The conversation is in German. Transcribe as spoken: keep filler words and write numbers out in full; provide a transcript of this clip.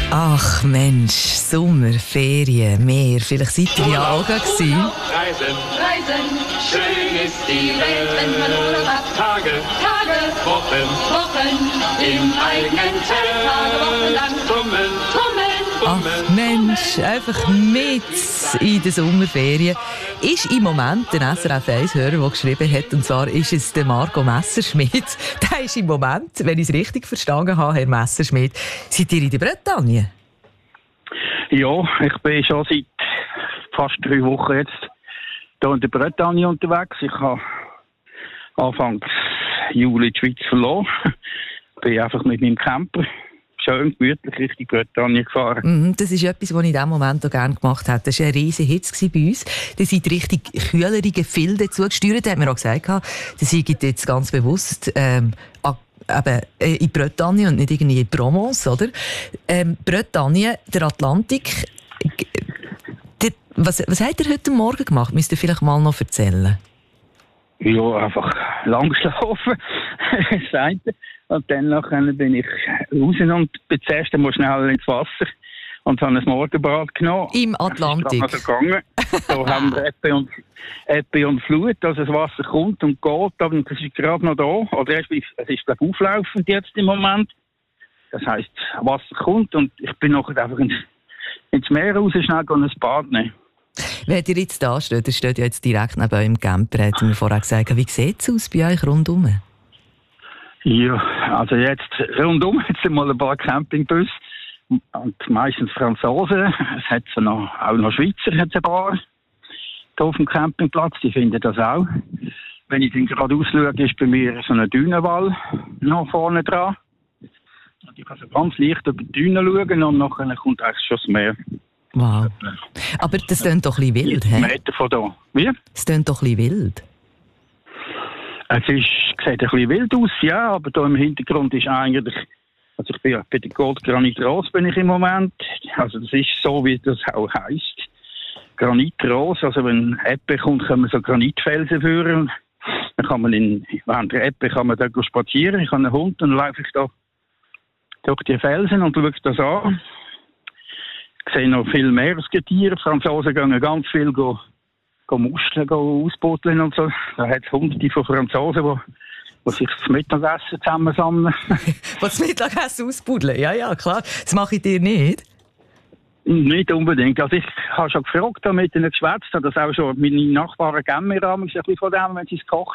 Ach Mensch, Sommer, Ferien, Meer, vielleicht seid ihr ja auch gewesen. Reisen, Reisen, schön ist die Welt, wenn man Urlaub hat. Tage, Tage, Wochen, Wochen, im eigenen Zelt. Tage, Wochen lang, Tummeln, Tummeln, Ach Mensch, einfach mit in den Sommerferien ist im Moment ein S R F eins-Hörer, der geschrieben hat, und zwar ist es der Marco Messerschmidt. Der ist im Moment, wenn ich es richtig verstanden habe, Herr Messerschmidt, seid ihr in der Bretagne? Ja, ich bin schon seit fast drei Wochen jetzt hier in der Bretagne unterwegs. Ich habe Anfang Juli die Schweiz verloren. Bin einfach mit meinem Camper schön gemütlich Richtung Bretagne gefahren. Mm, das ist etwas, was ich in diesem Moment auch gerne gemacht habe. Das war ein riesiger Hitze bei uns. Da sind richtig kühlere Gefilde zugesteuert. Da hat mir auch gesagt, das sei jetzt ganz bewusst ähm, eben, äh, in Bretagne und nicht irgendwie in Provence, oder? Ähm, Bretagne, der Atlantik. Der, was, was habt ihr heute Morgen gemacht? Müsst ihr vielleicht mal noch erzählen? Ja, einfach lang geschlafen. Das eine. Und dann nachher bin ich raus und bin zuerst mal schnell ins Wasser und habe ein Morgenbad genommen. Im Atlantik? Das ist gegangen. Da haben wir Ebbe und, Ebbe und Flut, also das Wasser kommt und geht, aber das ist gerade noch da. Oder es ist, es ist glaube ich, auflaufend jetzt im Moment. Das heisst, Wasser kommt und ich bin nachher einfach ins, ins Meer raus, schnell ein Bad nehmen. Wenn ihr jetzt da steht, ihr steht ja jetzt direkt neben eurem Camper, hat mir vorher gesagt, wie sieht es aus bei euch rundum? Ja, also jetzt rundum jetzt mal ein paar Campingbusse und meistens Franzosen. Es hat so noch, auch noch Schweizer hat ein paar hier auf dem Campingplatz, die finden das auch. Wenn ich dann gerade ausschaue, ist bei mir so ein Dünenwall noch vorne dran. Und ich kann so ganz leicht über die Dünen schauen und nachher kommt eigentlich schon das Meer. Wow. Aber das klingt doch ein bisschen wild, hä? Meter von da. Wie? Das klingt doch ein bisschen wild. Es ist, sieht ein bisschen wild aus, ja, aber da im Hintergrund ist eigentlich, also ich bin ja bei der Goldgranit Rose bin ich im Moment, also das ist so, wie das auch heisst. Granit Rose, also wenn Ebbe kommt, können wir so Granitfelsen führen. Dann kann man in, während der Ebbe kann man da spazieren, ich habe einen Hund und dann laufe ich da durch die Felsen und schaue das an. Ich sehe noch viel Meeresgetiere, die Franzosen gehen ganz viel go, go Muscheln go ausbuddeln und so. Da hat es hunderte von Franzosen, die, die sich das Mittagessen zusammensammeln. Was das Mittagessen ausbuddeln? Ja, ja, klar. Das mache ich dir nicht. Nicht unbedingt. Also ich habe schon gefragt, mit ihnen geschwätzt, dass auch schon meine Nachbarn geben mir ein bisschen von dem, wenn sie es kochen.